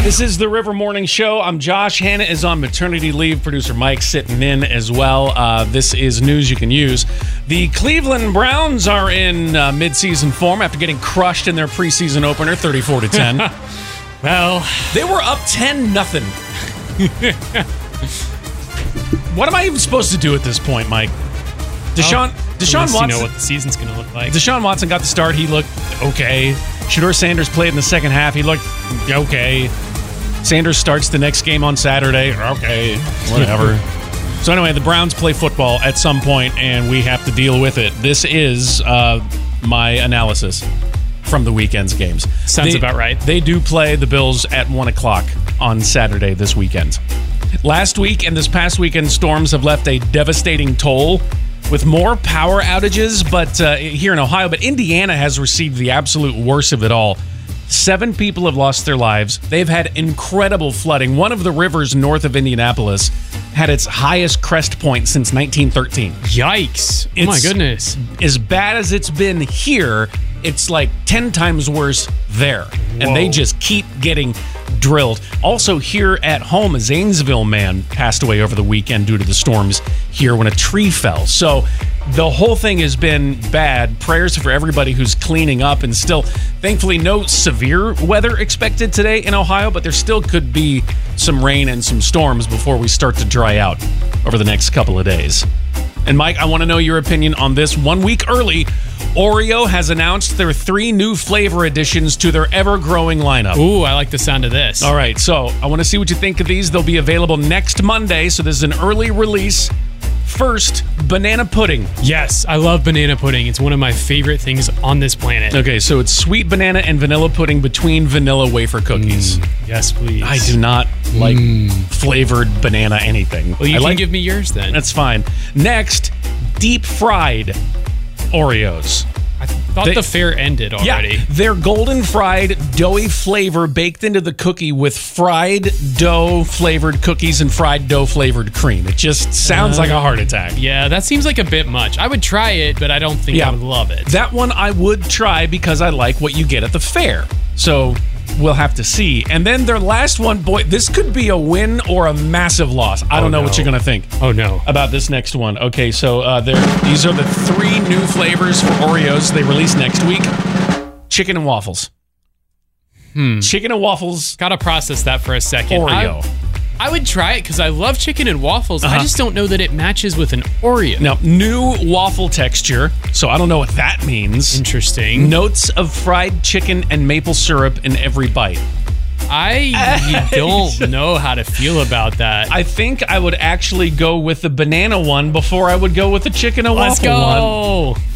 This is the River Morning Show. I'm Josh. Hannah is on maternity leave. Producer Mike sitting in as well. This is news you can use. The Cleveland Browns are in midseason form after getting crushed in their preseason opener, 34-10. Well, they were up 10-0. What am I even supposed to do at this point, Mike? Deshaun Watson. You know what the season's going to look like. Deshaun Watson got the start. He looked okay. Shedeur Sanders played in the second half. He looked okay. Sanders starts the next game on Saturday. Okay, whatever. So anyway, the Browns play football at some point, and we have to deal with it. This is my analysis from the weekend's games. Sounds about right. They do play the Bills at 1 o'clock on Saturday this weekend. Last week and this past weekend, storms have left a devastating toll with more power outages, but here in Ohio. But Indiana has received the absolute worst of it all. 7 people have lost their lives. They've had incredible flooding. One of the rivers north of Indianapolis had its highest crest point since 1913. Yikes. Oh my goodness. As bad as it's been here, it's like 10 times worse there. Whoa. And they just keep getting drilled. Also here at home, a Zanesville man passed away over the weekend due to the storms here when a tree fell. So the whole thing has been bad. Prayers for everybody who's cleaning up, and still, thankfully, no severe weather expected today in Ohio, but there still could be some rain and some storms before we start to dry out over the next couple of days. And Mike, I want to know your opinion on this. 1 week early, Oreo has announced their 3 new flavor additions to their ever-growing lineup. Ooh, I like the sound of this. All right, so I want to see what you think of these. They'll be available next Monday, so this is an early release. First, banana pudding. Yes, I love banana pudding. It's one of my favorite things on this planet. Okay, so it's sweet banana and vanilla pudding between vanilla wafer cookies. Yes, please. I do not like flavored banana anything. Well, you can give me yours then. That's fine. Next, deep fried Oreos. I thought the fair ended already. Yeah, they're golden fried, doughy flavor baked into the cookie with fried dough flavored cookies and fried dough flavored cream. It just sounds like a heart attack. Yeah, that seems like a bit much. I would try it, but I don't think I would love it. That one I would try because I like what you get at the fair. So we'll have to see. And then their last one, boy, this could be a win or a massive loss. I don't know what you're going to think. Oh, no. About this next one. Okay, so these are the 3 new flavors for Oreos they release next week. Chicken and waffles. Chicken and waffles. Gotta process that for a second. Oreo. I would try it because I love chicken and waffles. I just don't know that it matches with an Oreo. Now, new waffle texture, so I don't know what that means. Interesting. Notes of fried chicken and maple syrup in every bite. I don't know how to feel about that. I think I would actually go with the banana one before I would go with the chicken and waffle one. Let's go.